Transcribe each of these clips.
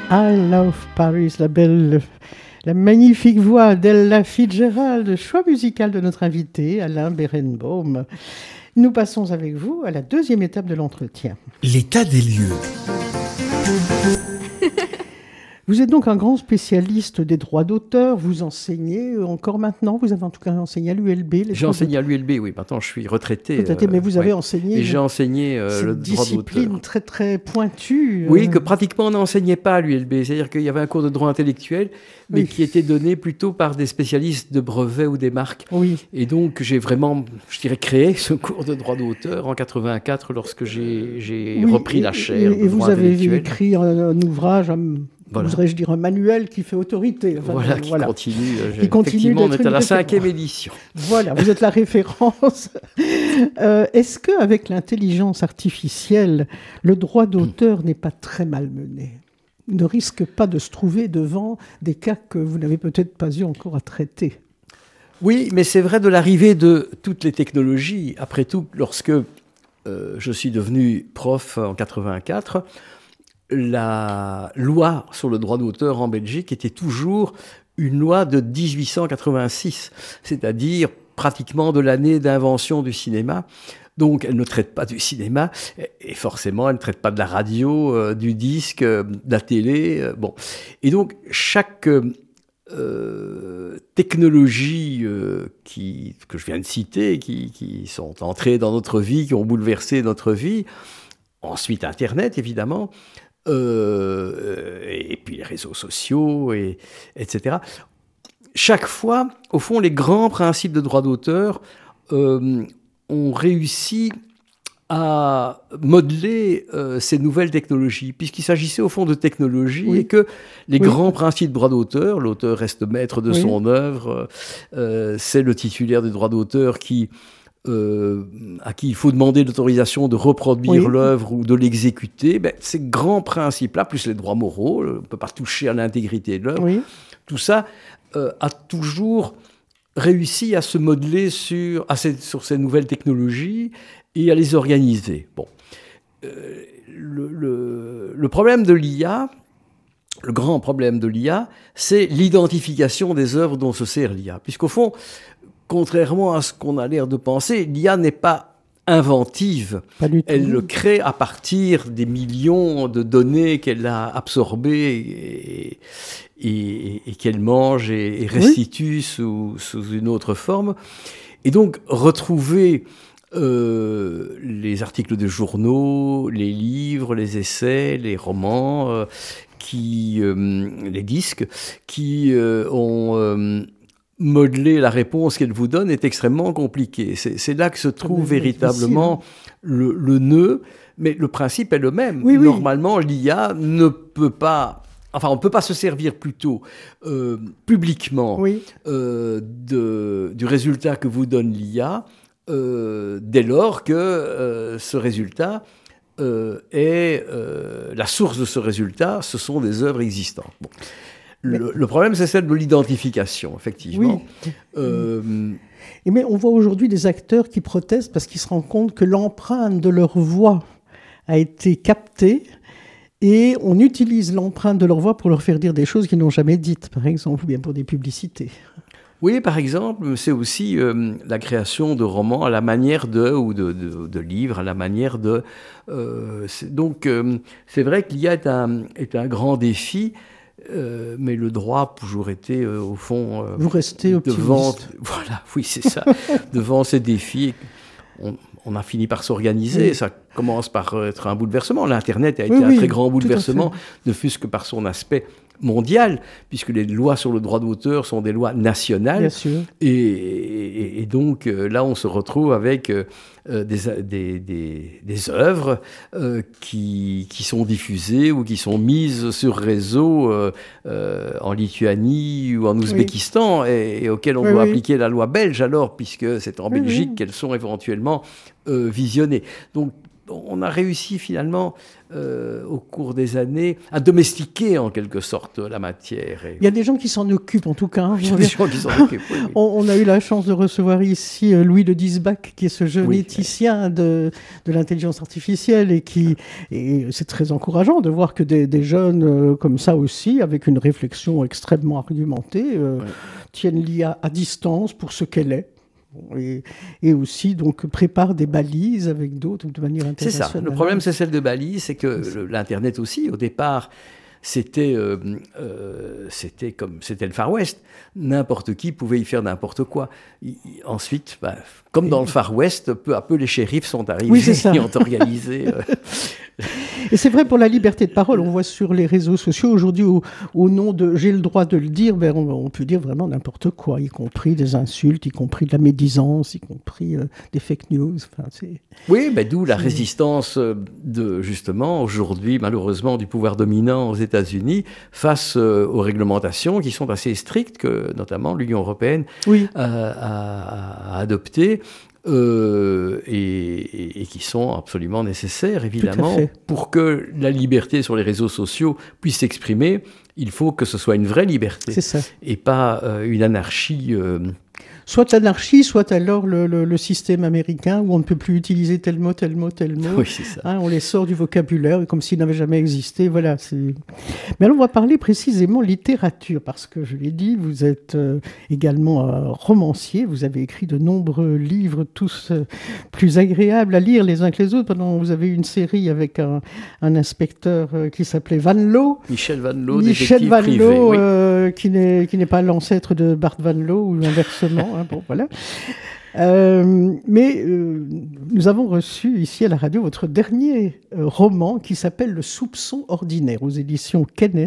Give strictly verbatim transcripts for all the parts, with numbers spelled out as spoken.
I Love Paris, la belle, la magnifique voix d'Ella Fitzgerald, choix musical de notre invité Alain Berenbaum. Nous passons avec vous à la deuxième étape de l'entretien. L'état des lieux. Vous êtes donc un grand spécialiste des droits d'auteur, vous enseignez encore maintenant, vous avez en tout cas enseigné à l'U L B. J'ai enseigné à l'U L B, oui, maintenant je suis retraité. retraité euh, mais vous avez ouais. enseigné... Et j'ai enseigné euh, le droit d'auteur. Cette discipline très très pointue. Oui, euh... que pratiquement on n'enseignait pas à l'U L B, c'est-à-dire qu'il y avait un cours de droit intellectuel, mais oui. qui était donné plutôt par des spécialistes de brevets ou des marques. Oui. Et donc j'ai vraiment, je dirais, créé ce cours de droit d'auteur en quatre-vingt-quatre lorsque j'ai, j'ai oui, repris et, la chaire et, de et droit vous avez intellectuel. écrit un, un ouvrage... Un... Voilà. Oserais-je dire un manuel qui fait autorité. Enfin, voilà, qui voilà. continue. Qui continue effectivement, on est à la référence. cinquième édition. Voilà, vous êtes la référence. euh, est-ce qu'avec l'intelligence artificielle, le droit d'auteur n'est pas très malmené ? Ne risque pas de se trouver devant des cas que vous n'avez peut-être pas eu encore à traiter ? Oui, mais c'est vrai de l'arrivée de toutes les technologies. Après tout, lorsque euh, je suis devenu prof en quatre-vingt-quatre, la loi sur le droit d'auteur en Belgique était toujours une loi de dix-huit cent quatre-vingt-six, c'est-à-dire pratiquement de l'année d'invention du cinéma. Donc, elle ne traite pas du cinéma, et forcément, elle ne traite pas de la radio, euh, du disque, euh, de la télé. Euh, bon. Et donc, chaque euh, technologie euh, qui, que je viens de citer, qui, qui sont entrées dans notre vie, qui ont bouleversé notre vie, ensuite Internet, évidemment, Euh, et puis les réseaux sociaux, et, etc. Chaque fois, au fond, les grands principes de droit d'auteur euh, ont réussi à modeler euh, ces nouvelles technologies, puisqu'il s'agissait au fond de technologies, oui. et que les oui. grands principes de droit d'auteur, l'auteur reste maître de oui. son œuvre, euh, c'est le titulaire du droit d'auteur qui... Euh, à qui il faut demander l'autorisation de reproduire oui. l'œuvre ou de l'exécuter, ben, ces grands principes-là, plus les droits moraux, on ne peut pas toucher à l'intégrité de l'œuvre, oui. tout ça euh, a toujours réussi à se modeler sur, à ces, sur ces nouvelles technologies et à les organiser. Bon. Euh, le, le, le problème de l'I A, le grand problème de l'I A, c'est l'identification des œuvres dont se sert l'I A, puisqu'au fond, contrairement à ce qu'on a l'air de penser, l'I A n'est pas inventive. Pas du tout. Elle le crée à partir des millions de données qu'elle a absorbées et, et, et qu'elle mange et, et restitue oui. sous, sous une autre forme. Et donc, retrouver euh, les articles de journaux, les livres, les essais, les romans, euh, qui, euh, les disques, qui euh, ont... Euh, modeler la réponse qu'elle vous donne est extrêmement compliqué. C'est, c'est là que se trouve oui, véritablement le, le nœud, mais le principe est le même. Oui, oui. Normalement, l'I A ne peut pas... Enfin, on ne peut pas se servir plutôt euh, publiquement oui. euh, de, du résultat que vous donne l'I A euh, dès lors que euh, ce résultat euh, est... Euh, la source de ce résultat, ce sont des œuvres existantes. Bon. Le, le problème, c'est celle de l'identification, effectivement. Oui. Euh, mais on voit aujourd'hui des acteurs qui protestent parce qu'ils se rendent compte que l'empreinte de leur voix a été captée et on utilise l'empreinte de leur voix pour leur faire dire des choses qu'ils n'ont jamais dites, par exemple, ou bien pour des publicités. Oui, par exemple, c'est aussi euh, la création de romans à la manière de, ou de, de, de livres à la manière de... Euh, c'est, donc, euh, c'est vrai qu'il y a est un, est un grand défi. Euh, mais le droit a toujours été, euh, au fond... Euh, Vous restez optimiste. Devant, voilà, oui, c'est ça. Devant ces défis, on, on a fini par s'organiser. Oui. Ça commence par être un bouleversement. L'Internet a été oui, un oui, très grand bouleversement, ne fût-ce que par son aspect mondial, puisque les lois sur le droit d'auteur sont des lois nationales. Bien sûr. Et, et, et donc, euh, là, on se retrouve avec euh, des, des, des, des œuvres euh, qui, qui sont diffusées ou qui sont mises sur réseau euh, euh, en Lituanie ou en Ouzbékistan, oui. et, et auxquelles on oui, doit oui. appliquer la loi belge, alors, puisque c'est en Belgique oui, oui. qu'elles sont éventuellement euh, visionnées. Donc, on a réussi finalement, euh, au cours des années, à domestiquer en quelque sorte la matière. Et... Il y a des gens qui s'en occupent, en tout cas. Il y a des gens qui s'en occupent, oui, oui. On, on a eu la chance de recevoir ici Louis de Diesbach, qui est ce jeune oui, éthicien oui. de, de l'intelligence artificielle, et qui, et c'est très encourageant de voir que des, des jeunes euh, comme ça aussi, avec une réflexion extrêmement argumentée, euh, oui. tiennent l'I A à distance pour ce qu'elle est. Et, et aussi donc prépare des balises avec d'autres de manière internationale. C'est ça. Le problème, c'est celle de balises, c'est que le, l'Internet aussi, au départ, c'était, euh, euh, c'était comme c'était le Far West. N'importe qui pouvait y faire n'importe quoi. Il, ensuite, bah, comme dans le Far West, peu à peu, les shérifs sont arrivés oui, c'est ça. et ont organisé. Euh... Et c'est vrai pour la liberté de parole. On voit sur les réseaux sociaux aujourd'hui, au, au nom de « j'ai le droit de le dire », ben on, on peut dire vraiment n'importe quoi, y compris des insultes, y compris de la médisance, y compris euh, des fake news. Enfin, c'est, oui, ben d'où la c'est... résistance de, justement, aujourd'hui, malheureusement, du pouvoir dominant aux États-Unis face euh, aux réglementations qui sont assez strictes, que notamment l'Union européenne oui. a, a, a adoptées. Euh, et, et, et qui sont absolument nécessaires, évidemment, pour que la liberté sur les réseaux sociaux puisse s'exprimer. Il faut que ce soit une vraie liberté, c'est ça. Et pas euh, une anarchie. Euh... Soit l'anarchie, soit alors le, le, le système américain où on ne peut plus utiliser tel mot, tel mot, tel mot. Oui, c'est ça. Hein, on les sort du vocabulaire comme s'ils n'avaient jamais existé. Voilà. C'est... Mais alors, on va parler précisément littérature, parce que je l'ai dit, vous êtes euh, également euh, romancier. Vous avez écrit de nombreux livres, tous euh, plus agréables à lire les uns que les autres. Pendant, vous avez eu une série avec un, un inspecteur euh, qui s'appelait Van Loo. Michel Van Loo, Michel détective Van privé. Loo, oui. euh, qui, n'est, qui n'est pas l'ancêtre de Bart Van Loo, ou inversement. Bon, voilà. Euh, mais euh, nous avons reçu ici à la radio votre dernier euh, roman qui s'appelle Le soupçon ordinaire aux éditions Kennes.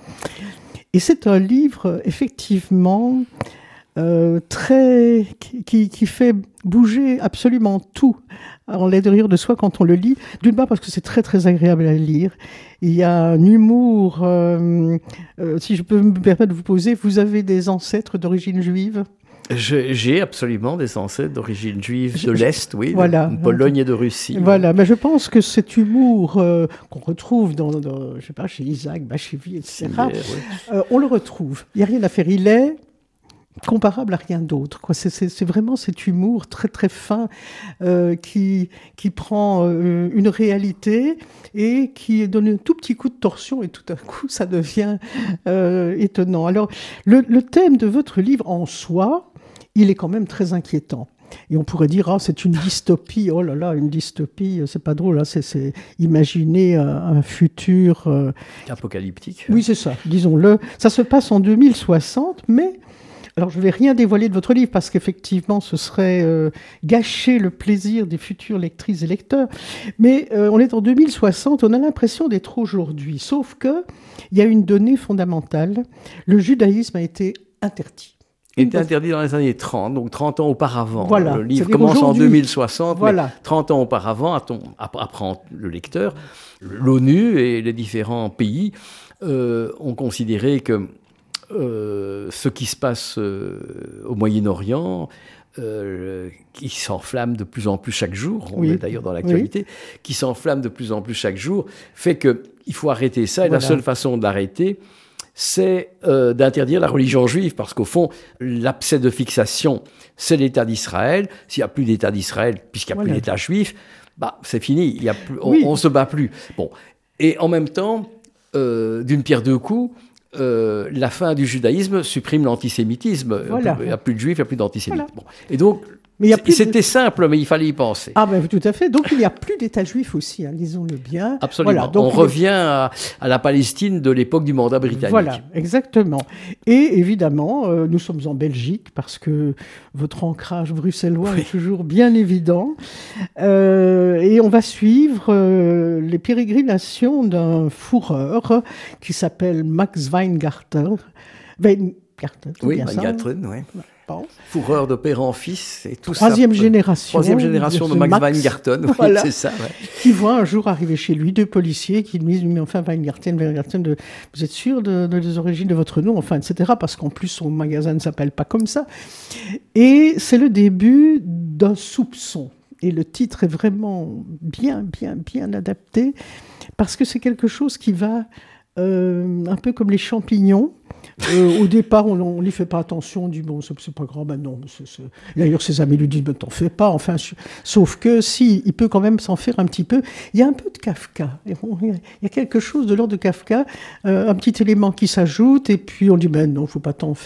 Et c'est un livre effectivement euh, très qui, qui fait bouger absolument tout en l'intérieur de soi quand on le lit. D'une part parce que c'est très très agréable à lire. Il y a un humour. Euh, euh, si je peux me permettre de vous poser, vous avez des ancêtres d'origine juive ? Je, j'ai absolument des ancêtres d'origine juive de je, l'Est, oui, voilà, de Pologne et de Russie. Voilà, oui. Mais je pense que cet humour euh, qu'on retrouve dans, dans, je sais pas, chez Isaac Bashevis, et cetera, oui. euh, on le retrouve. Il n'y a rien à faire. Il est comparable à rien d'autre, quoi. C'est, c'est, c'est vraiment cet humour très très fin euh, qui, qui prend euh, une réalité et qui donne un tout petit coup de torsion et tout à coup ça devient euh, étonnant. Alors le, le thème de votre livre en soi, il est quand même très inquiétant. Et on pourrait dire, ah, c'est une dystopie, oh là là, une dystopie, c'est pas drôle, hein, c'est, c'est imaginer un, un futur... Euh... apocalyptique. Oui, c'est ça, disons-le. Ça se passe en deux mille soixante, mais... Alors, je ne vais rien dévoiler de votre livre, parce qu'effectivement, ce serait euh, gâcher le plaisir des futures lectrices et lecteurs. Mais euh, on est en deux mille soixante, on a l'impression d'être aujourd'hui. Sauf qu'il y a une donnée fondamentale, le judaïsme a été interdit. Il était interdit dans les années trente, donc trente ans auparavant. Voilà. Le livre commence en deux mille soixante, voilà. Mais trente ans auparavant, apprend le lecteur, l'ONU et les différents pays euh, ont considéré que euh, ce qui se passe euh, au Moyen-Orient, euh, qui s'enflamme de plus en plus chaque jour, on oui. est d'ailleurs dans l'actualité, oui. qui s'enflamme de plus en plus chaque jour, fait qu'il faut arrêter ça, et voilà. La seule façon de l'arrêter, c'est euh, d'interdire la religion juive, parce qu'au fond, l'abcès de fixation, c'est l'État d'Israël. S'il n'y a plus d'État d'Israël, puisqu'il n'y a voilà. plus d'État juif, bah, c'est fini, il y a plus, oui. on ne se bat plus. Bon. Et en même temps, euh, d'une pierre deux coups, euh, la fin du judaïsme supprime l'antisémitisme. Voilà. Il n'y a plus de juifs, il n'y a plus d'antisémites. Voilà. Bon. Et donc, mais il y a plus c'était de... simple, mais il fallait y penser. Ah ben tout à fait. Donc il n'y a plus d'État juif aussi, hein, disons-le bien. Absolument. Voilà, donc, on revient à, à la Palestine de l'époque du mandat britannique. Voilà, exactement. Et évidemment, euh, nous sommes en Belgique parce que votre ancrage bruxellois oui. est toujours bien évident. Euh, et on va suivre euh, les pérégrinations d'un fourreur qui s'appelle Max Weingarten. Weingarten, oui, bien Weingarten, ça, oui. Bon. Fourreur de père en fils et tout Troisième ça. génération. Troisième génération de, de Max, Max Weingarten, oui, voilà, c'est ça. Ouais. Qui voit un jour arriver chez lui deux policiers qui lui disent, mais enfin Weingarten, Weingarten, de, vous êtes sûr de, de, des origines de votre nom, enfin, et cetera. Parce qu'en plus son magasin ne s'appelle pas comme ça. Et c'est le début d'un soupçon. Et le titre est vraiment bien, bien, bien adapté, parce que c'est quelque chose qui va euh, un peu comme les champignons. Euh, au départ, on n'y fait pas attention, on dit bon, c'est, c'est pas grave, ben non. C'est, c'est... D'ailleurs, ses amis lui disent, ben t'en fais pas. Enfin, je... sauf que si, il peut quand même s'en faire un petit peu. Il y a un peu de Kafka. Il y a quelque chose de l'ordre de Kafka, euh, un petit élément qui s'ajoute, et puis on dit, ben non, faut pas t'en faire.